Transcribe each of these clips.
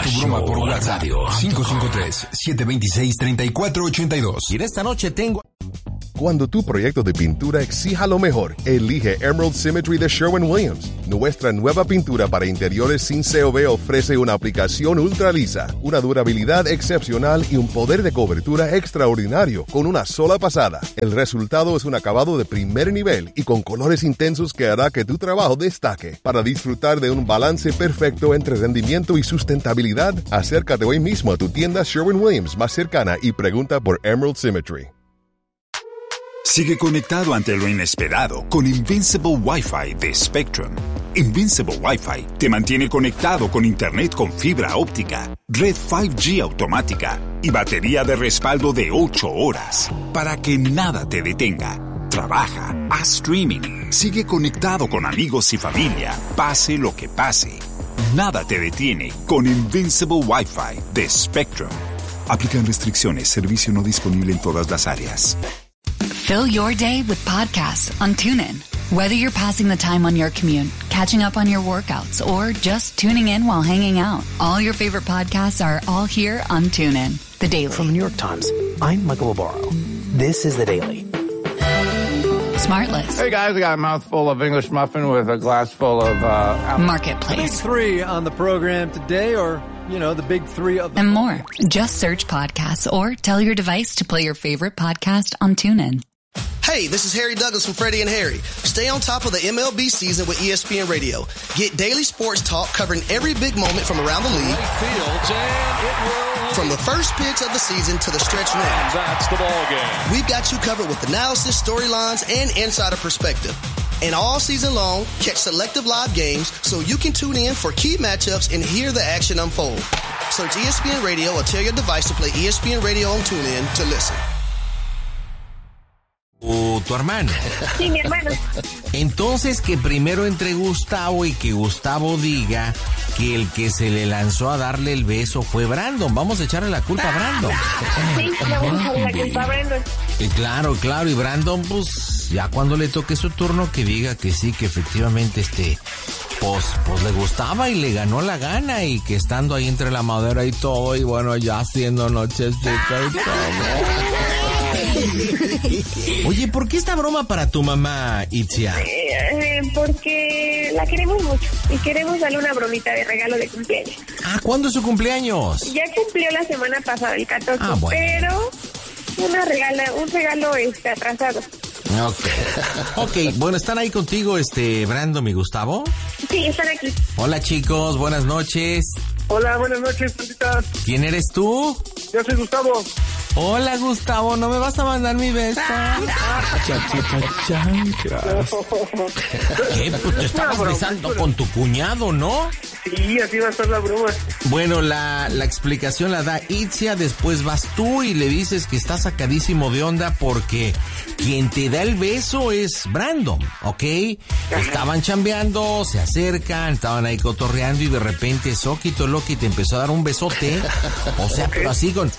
tu broma por WhatsApp. 553-726-3482. Y en esta noche tengo... Cuando tu proyecto de pintura exija lo mejor, elige Emerald Symmetry de Sherwin-Williams. Nuestra nueva pintura para interiores sin COV ofrece una aplicación ultra lisa, una durabilidad excepcional y un poder de cobertura extraordinario con una sola pasada. El resultado es un acabado de primer nivel y con colores intensos que hará que tu trabajo destaque. Para disfrutar de un balance perfecto entre rendimiento y sustentabilidad, acércate hoy mismo a tu tienda Sherwin-Williams más cercana y pregunta por Emerald Symmetry. Sigue conectado ante lo inesperado con Invincible Wi-Fi de Spectrum. Invincible Wi-Fi te mantiene conectado con Internet con fibra óptica, red 5G automática y batería de respaldo de 8 horas para que nada te detenga. Trabaja, haz streaming, sigue conectado con amigos y familia, pase lo que pase. Nada te detiene con Invincible Wi-Fi de Spectrum. Aplican restricciones, servicio no disponible en todas las áreas. Fill your day with podcasts on TuneIn. Whether you're passing the time on your commute, catching up on your workouts, or just tuning in while hanging out, all your favorite podcasts are all here on TuneIn. The Daily. From New York Times, I'm Michael Barbaro. This is The Daily. Smartless. Hey guys, I got a mouthful of English muffin with a glass full of Marketplace. Big three on the program today, or, you know, the big three of them. And more. Just search podcasts or tell your device to play your favorite podcast on TuneIn. Hey, this is Harry Douglas from Freddie and Harry. Stay on top of the MLB season with ESPN Radio. Get daily sports talk covering every big moment from around the league. From the first pitch of the season to the stretch run. That's the ball game. We've got you covered with analysis, storylines, and insider perspective. And all season long, catch selective live games so you can tune in for key matchups and hear the action unfold. Search ESPN Radio or tell your device to play ESPN Radio on TuneIn to listen. Tu hermano. Sí, mi hermano. Entonces que primero entre Gustavo y que Gustavo diga que el que se le lanzó a darle el beso fue Brandon. Vamos a echarle la culpa a Brandon. Sí, le vamos a echarle la culpa a Brandon. Claro, y Brandon, pues, ya cuando le toque su turno, que diga que sí, que efectivamente, pues le gustaba y le ganó la gana, y que estando ahí entre la madera y todo, y bueno, ya haciendo nochecita y todo. Oye, ¿por qué esta broma para tu mamá, Itzia? Porque la queremos mucho y queremos darle una bromita de regalo de cumpleaños. Ah, ¿cuándo es su cumpleaños? Ya cumplió la semana pasada, el 14, bueno. Pero un regalo atrasado. Ok, bueno, ¿están ahí contigo, Brandon y Gustavo? Sí, están aquí. Hola, chicos, buenas noches. Hola, buenas noches, pandita. ¿Quién eres tú? Yo soy Gustavo. Hola, Gustavo, ¿no me vas a mandar mi beso? ¿Qué? Pues te estabas besando con tu cuñado, ¿no? Sí, así va a estar la broma. Bueno, la explicación la da Itzia, después vas tú y le dices que está sacadísimo de onda porque quien te da el beso es Brandon, ¿ok? Estaban chambeando, se acercan, estaban ahí cotorreando y de repente Soquito Loki te empezó a dar un besote, o sea, pero así con...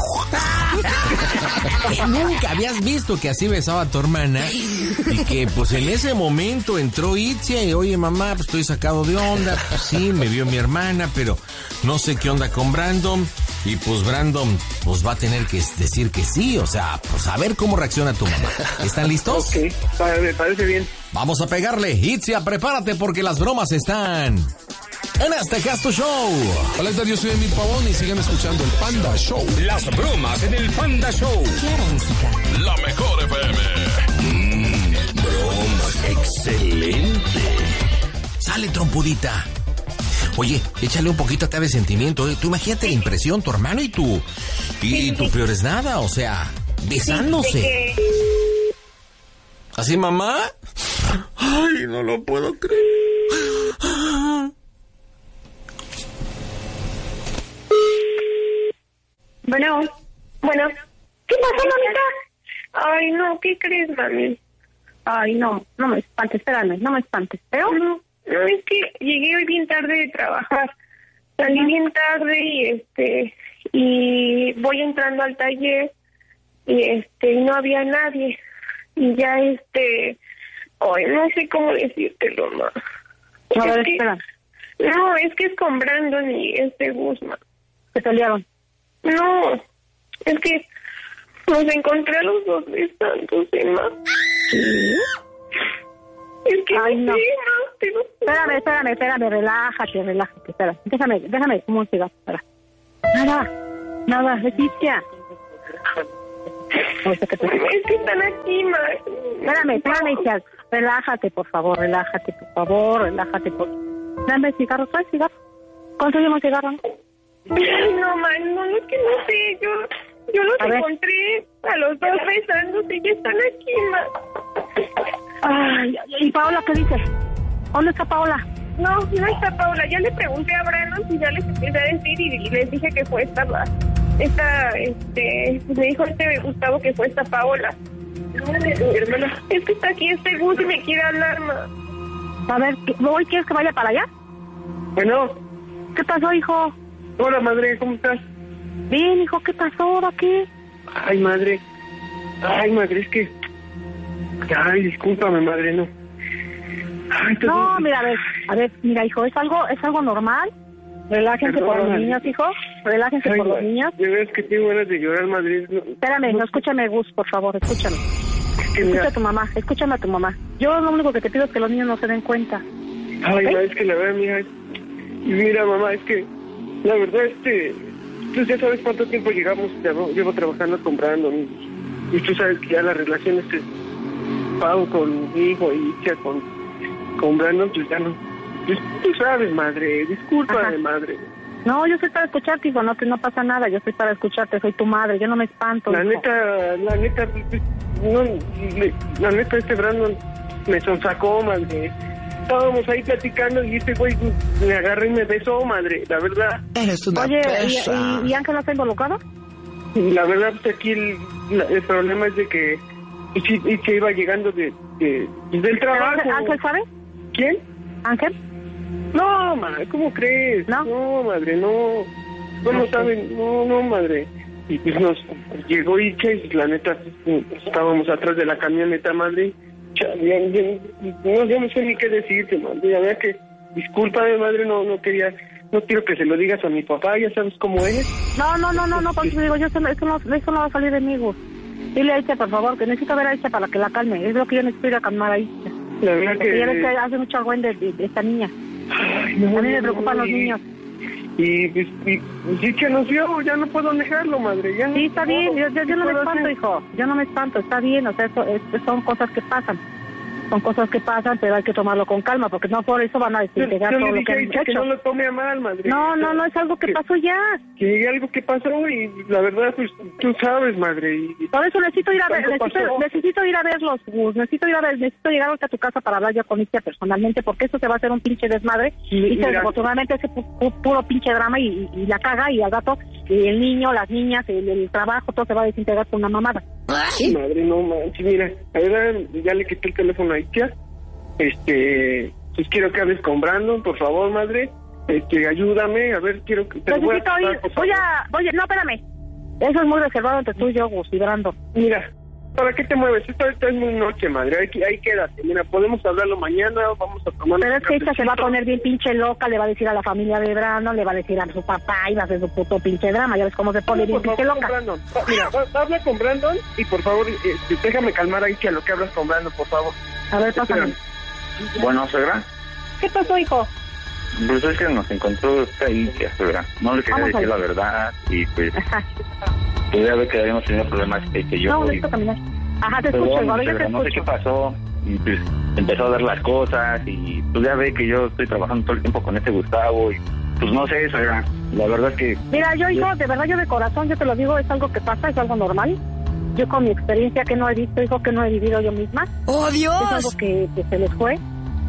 Nunca habías visto que así besaba a tu hermana, y que pues en ese momento entró Itzia y, oye mamá, pues estoy sacado de onda, pues sí, me vio mi hermana, pero no sé qué onda con Brandon, y pues Brandon pues va a tener que decir que sí, o sea, pues a ver cómo reacciona tu mamá. ¿Están listos? Ok, me parece bien. Vamos a pegarle. Itzia, prepárate porque las bromas están en este Casto Show. Hola, yo soy Emil Pavón y sigan escuchando el Panda Show. Las bromas en el Panda Show. Claro, música. La mejor FM. Bromas. Excelente. Sale, trompudita. Oye, échale un poquito acá de sentimiento. Tú imagínate la impresión, tu hermano y tú peor es nada, o sea, besándose. ¿Así, mamá? Ay, no lo puedo creer. Bueno, ¿qué pasó, mamita? Ay, no, ¿qué crees, mami? Ay, no me espantes, espérame, no me espantes, ¿pero? No, es que llegué hoy bien tarde de trabajar, salí bien tarde y voy entrando al taller y no había nadie, y ya ay, no sé cómo decírtelo, ma. A ver, espera. No, es que es con Brandon y Guzmán. ¿Se pelearon? No, es que nos encontré a los dos besándose, Emma. ¿Qué? Es que ay, no. Espérame, relájate, espera. Déjame como un cigarro, espera. Nada, Leticia. Es que están aquí, ma. Espérame, hija. Relájate, por favor. Dame cigarro, trae cigarro. ¿Cuánto lleva cigarro? Ay, no, man, no, es que no sé, yo los encontré a los dos besándose y están aquí, ma. Ay, ¿y Paola qué dice? ¿Dónde está Paola? No está Paola, ya le pregunté a Brandon y ya les empecé a decir y les dije que fue me dijo Gustavo que fue esta Paola. Hermana, es que está aquí Gus y me quiere hablar, ma. A ver, ¿hoy quieres que vaya para allá? Bueno. ¿Qué pasó, hijo? Hola, madre, ¿cómo estás? Bien, hijo, ¿qué pasó? ¿Ahora qué? Ay, madre, es que... Ay, discúlpame, madre, no. Ay, no, mira, a ver, mira, hijo, es algo normal. Relájense por los niños, hijo. Relájense por los niños. De verdad es que tengo ganas de llorar, madre. Espérame, escúchame, Gus, por favor, escúchame. Escúchame a tu mamá. Yo lo único que te pido es que los niños no se den cuenta. Ay, ¿okay? Es que la verdad, mira, mamá, es que la verdad, tú ya sabes cuánto tiempo llevo trabajando con Brandon y tú sabes que ya la relación Pau con mi hijo y Itzia con Brandon, pues ya no. Pues, tú sabes, madre, discúlpame, madre. No, yo estoy para escucharte, hijo, no pasa nada, yo estoy para escucharte, soy tu madre, yo no me espanto. La neta, Brandon me sonsacó, madre. Estábamos ahí platicando y este güey me agarró y me besó, madre, la verdad. Eres una pesa. ¿Y Ángel no está involucrado? La verdad, pues aquí el problema es de que Itzia iba llegando del trabajo. ¿Ángel sabe? ¿Quién? ¿Ángel? No, madre, ¿cómo crees? No, madre, no. No saben, no, madre. Y pues nos llegó Itzia y la neta, estábamos atrás de la camioneta, madre. Yo no sé ni qué decirte, madre. La verdad que, discúlpame, madre, no quiero que se lo digas a mi papá, ya sabes cómo es. No, porque digo, eso no va a salir de mí, Gus. Dile a Itzia, por favor, que necesito ver a Itzia para que la calme. Es lo que yo necesito ir a calmar a Itzia. La verdad porque ya ves que hace mucho argüende de esta niña. Ay, a mí me preocupan los niños. Y sí que nos vio, ya no puedo negarlo, madre. Ya sí, está bien, yo no me espanto, hijo. Yo no me espanto, está bien, o sea, son cosas que pasan. Son cosas que pasan, pero hay que tomarlo con calma, porque no por eso van a desintegrar todo lo que han hecho. Que no lo tome a mal, madre. No, es algo que pasó ya. Que es algo que pasó y la verdad, pues, tú sabes, madre. Por eso necesito ir a verlos, Gus. Necesito llegar ahorita a tu casa para hablar yo con Itzia personalmente, porque eso se va a hacer un pinche desmadre. Y desafortunadamente ese puro pinche drama y la caga y al rato el niño, las niñas, el trabajo, todo se va a desintegrar con una mamada. ¿Sí? Madre, no manches, mira, a ver, ya le quité el teléfono a Itzia. Pues quiero que hables con Brandon, por favor, madre. Ayúdame, a ver, quiero que te necesito oye, no, espérame. Eso es muy reservado entre tú y yo, Gus, y Brandon. Mira, ¿para qué te mueves? Esto es muy noche, madre. Ahí quédate. Mira, podemos hablarlo mañana, vamos a tomar... Pero es que ella se va a poner bien pinche loca, le va a decir a la familia de Brandon, le va a decir a su papá y va a hacer su puto pinche drama. Ya ves cómo se pone bien pinche loca. Mira, habla con Brandon y por favor, déjame calmar a Itzia lo que hablas con Brandon, por favor. A ver, pásame. Bueno, suegra. ¿Qué pasó, hijo? Pues es que nos encontró esta Itzia, suegra. No le quería decir la verdad y pues... Pues ya ve que habíamos tenido problemas que yo... No, necesito caminar. Ajá, te escucho, igual yo te escucho. No sé qué pasó y pues empezó a ver las cosas y pues ya ve que yo estoy trabajando todo el tiempo con este Gustavo y pues no sé, suegra. La verdad es que... Mira, yo, hijo, de verdad, yo de corazón, yo te lo digo, es algo que pasa, es algo normal. Yo con mi experiencia que no he visto, hijo, que no he vivido yo misma. ¡Oh, Dios! Es algo que se les fue.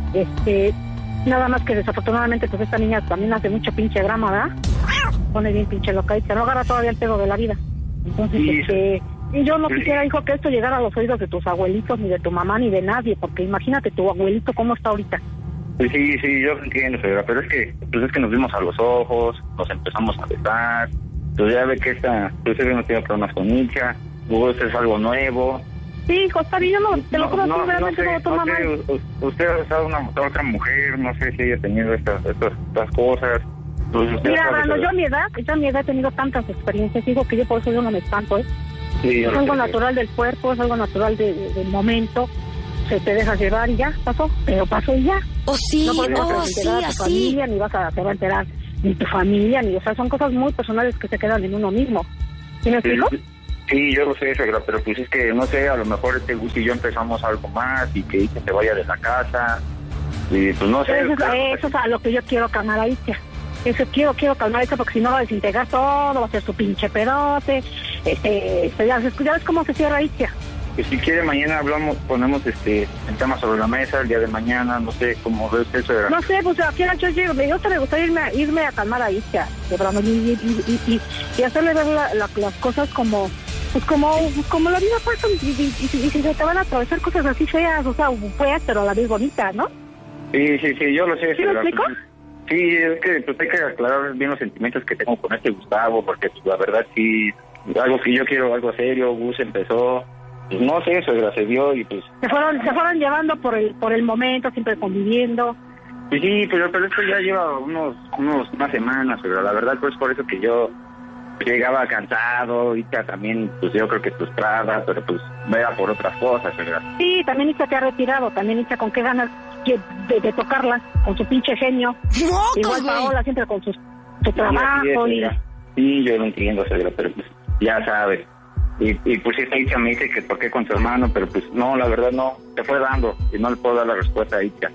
Nada más que desafortunadamente pues esta niña también hace mucho pinche drama, ¿verdad? Pone bien pinche loca y se no agarra todavía el pedo de la vida. Entonces, y yo no quisiera, hijo, que esto llegara a los oídos de tus abuelitos, ni de tu mamá, ni de nadie, porque imagínate tu abuelito cómo está ahorita. Sí, yo entiendo, señora, pero es que nos vimos a los ojos, nos empezamos a besar, pues ya ve que pues hemos tenido problemas con Itzia, es algo nuevo, Sí, hijo, está bien, yo no, te lo juro, realmente no lo tomo mal. Usted ha estado otra mujer, no sé si haya tenido estas cosas. Pues mira, Brando, yo a mi edad he tenido tantas experiencias, digo que yo por eso yo no me espanto, ¿eh? Sí, es algo natural del cuerpo, es algo natural del momento, se te deja llevar y ya, pasó, pero pasó y ya. Sí, no podemos enterar a tu familia, ni se va a enterar ni tu familia, ni, o sea, son cosas muy personales que se quedan en uno mismo. ¿Sí me explico? Sí, yo lo sé, suegra, pero pues es que, no sé, a lo mejor Gus y yo empezamos algo más y que Itzia se vaya de la casa, y pues no sé. Eso es a lo que yo quiero calmar a Itzia. Eso quiero calmar eso porque si no va a desintegrar todo, va a ser su pinche pedote, ya ves cómo se cierra Itzia. Pues si quiere mañana ponemos el tema sobre la mesa el día de mañana, no sé cómo ves eso. No sé, pues aquí yo llego, me gustaría irme a calmar a Itzia, y hacerle ver las cosas como la vida pasa y se te van a atravesar cosas así feas, o sea, feas pero a la vez bonitas, ¿no? Sí, yo lo sé. ¿Sí me explico? Sí, es que pues hay que aclarar bien los sentimientos que tengo con Gustavo, porque pues, la verdad sí, algo que yo quiero, algo serio, Gus empezó, pues no sé, se dio y pues... Se fueron llevando por el momento, siempre conviviendo. Pues sí, pero esto ya lleva unas semanas, pero la verdad pues por eso que yo llegaba cansado, Itzia también, pues yo creo que frustrada, pero pues era por otras cosas, ¿verdad? Sí, también Itzia te ha retirado, también Itzia con qué ganas de tocarla, con su pinche genio. Igual Paola siempre con su trabajo Sí, yo lo entiendo, pero pues ya sabes. Y pues esta Itzia me dice que por qué con su hermano, pero pues no, la verdad no, te fue dando y no le puedo dar la respuesta a Itzia.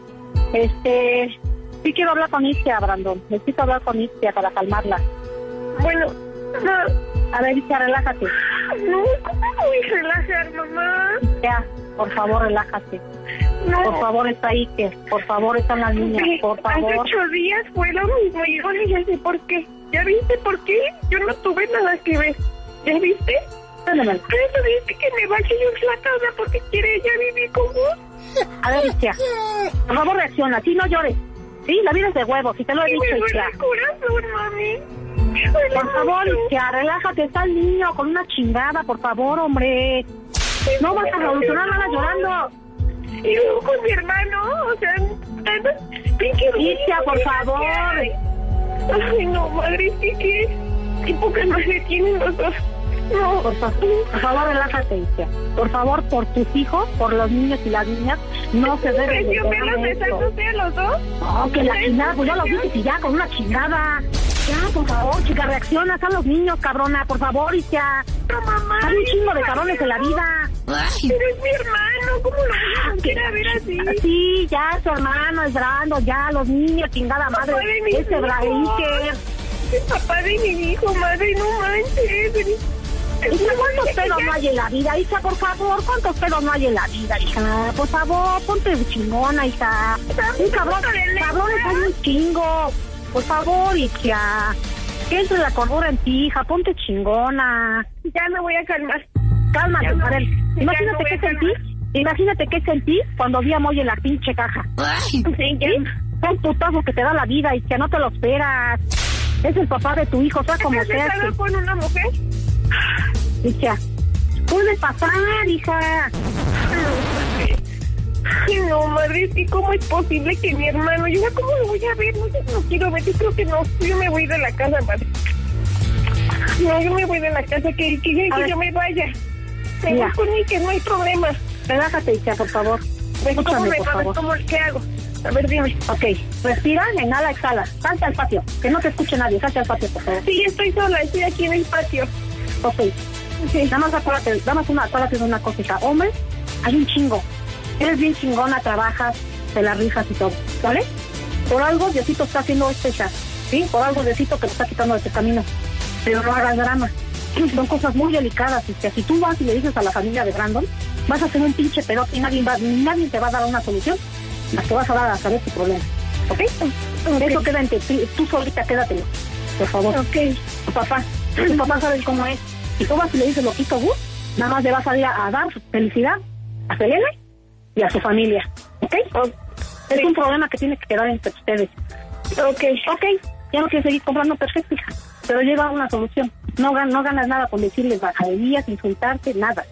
Sí quiero hablar con Itzia, Brandon, necesito hablar con Itzia para calmarla. Bueno, a ver, Itzia, relájate. No, ¿cómo me voy a relajar, mamá? Ya, por favor, relájate. No. Por favor, está Iker. Por favor, están las niñas. Por favor. Hace 8 días fue lo mismo. Y yo le dije, ¿por qué? ¿Ya viste por qué? Yo no tuve nada que ver. ¿Ya viste? Por eso dice que me vaya yo en la casa porque quiere ella vivir con vos. A ver, Itzia, por favor, reacciona. Sí, no llores. Sí, la vida es de huevos. Si te lo he dicho, Itzia. Me duele el corazón, mami. Por favor, Itzia, relájate. Está el niño con una chingada. Por favor, hombre. No vas a revolucionar nada llorando. Y luego con mi hermano, o sea, Itzia, por favor. Ay, no, madre, qué poca madre tienen los dos. No. Por favor, relájate, Itzia. Por favor, por tus hijos, por los niños y las niñas, no se deben de besándose a los dos? No, que la chingada, pues ya lo viste, ya, con una chingada. Ya, por favor, chica, reacciona, a los niños, cabrona, por favor, Itzia. No, mamá. Hay un chingo de cabrones en la vida. Pero es mi hermano, ¿cómo lo voy a ver así? Sí, ya, su hermano, es Brando, ya, los niños, chingada madre. Ese Iker. Es papá de mi hijo, madre, no manches. ¿Cuántos pedos no hay en la vida, hija? Por favor, ¿cuántos pedos no hay en la vida, hija? Por favor, ponte chingona, hija. Un cabrones hay un chingo. Por favor, hija. Que entre la cordura en ti, hija. Ponte chingona. Ya me voy a calmar. Cálmate, Marel. Imagínate qué sentí cuando vi a Moy en la pinche caja. Sí, son putazos que te da la vida y que no te lo esperas. Es el papá de tu hijo, o sea, como sea. ¿Has estado con una mujer? Hija, puede pasar, hija. Ay, no, madre, ¿y cómo es posible que mi hermano, yo cómo lo voy a ver? No quiero ver, yo creo que no, yo me voy de la casa, madre. No, yo me voy de la casa, que yo me vaya. Me voy con mí, que no hay problema. Relájate, hija, por favor. Escúchame, por favor. ¿Qué hago? A ver, dime. Ok, respira, inhala, exhala. Salte al patio, que no te escuche nadie. Salte al patio, por favor. Sí, estoy sola, estoy aquí en el patio. Ok. Sí. Nada más acuérdate de una cosita. Hombre, hay un chingo. Eres bien chingona, trabajas, te la rifas y todo, ¿vale? Por algo Diosito está haciendo hija, ¿sí? Por algo Diosito que te está quitando de este camino. Pero no hagas drama. Son cosas muy delicadas. Y que si tú vas y le dices a la familia de Brandon, vas a hacer un pinche pedote y nadie te va a dar una solución. Más que vas a dar a saber tu problema. ¿Ok? Eso queda entre tú solita, quédatelo. Por favor. Ok. Tu papá sabe cómo es. Si tú vas y le dices lo quito Gus, nada más le vas a ir a dar felicidad a Selena y a su familia. ¿Ok? Es un problema que tiene que quedar entre ustedes. Ok. Ya no quieres seguir comprando, perfecto, hija. Pero lleva una solución. No ganas nada con decirles bajaderías, insultarte, nada.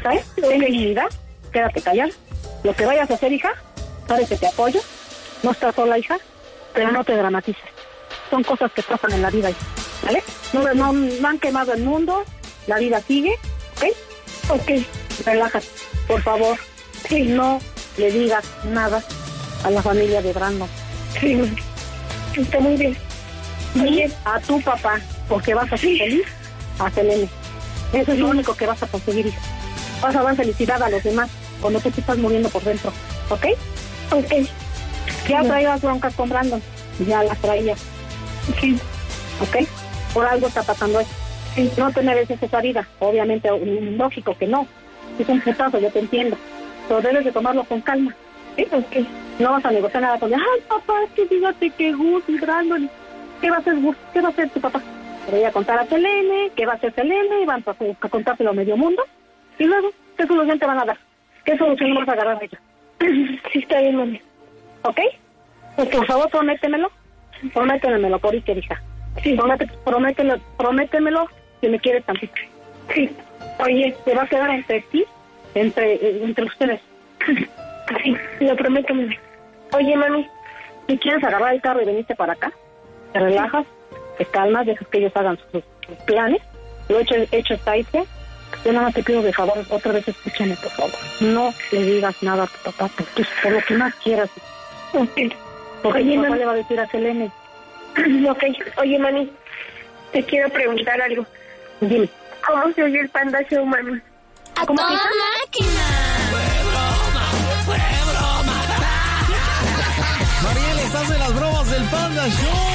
¿sabes? Ten dignidad, quédate callada. Lo que vayas a hacer, hija, sabes que te apoyo. No estás sola, hija, pero no te dramatices. Son cosas que pasan en la vida, hija, ¿vale? No han quemado el mundo, la vida sigue, ¿ok? Ok, relájate, por favor. Sí, no le digas nada a la familia de Brandon. Sí, está muy bien. Y a tu papá, porque vas a ser feliz, a Selene. Eso es lo único que vas a conseguir, hija. Vas a dar felicidad a los demás cuando te estás muriendo por dentro, ¿ok? Ok. Ya traías broncas con Brandon, ya las traías. Sí. ¿Ok? Por algo está pasando eso. Sí. No te mereces esa vida, obviamente, lógico que no. Es un putazo, yo te entiendo. Pero debes de tomarlo con calma. ¿Sí? Okay. No vas a negociar nada con él. Ay, papá, es que fíjate que Gus y Brandon. ¿Qué va a hacer Gus? ¿Qué va a hacer tu papá? Le voy a contar a Selene, ¿qué va a hacer Selene? Van a contárselo a medio mundo. Y luego, ¿qué solución te van a dar? ¿Qué solución vas a agarrar a ella? Sí, está bien, mami. ¿Ok? Pues por favor, prométemelo. Prométemelo, por Iker, hija. Sí. Prométemelo que me quieres tantito. Sí. Oye, te va a quedar entre ti, entre ustedes. Sí, lo prometo, mami. Oye, mami, si quieres agarrar el carro y venirte para acá, te relajas, te calmas, dejas que ellos hagan sus planes. Lo hecho está ahí. Yo nada más te pido de favor, otra vez escúchame, por favor. No le digas nada a tu papá, por lo que más quieras. Okay. Porque mi papá le va a decir a Selene. Ok. Oye, mami, te quiero preguntar algo. Dime. ¿Cómo se oye el Panda Show, mami? ¡A toda máquina! Mariel, estás en las bromas del Panda Show.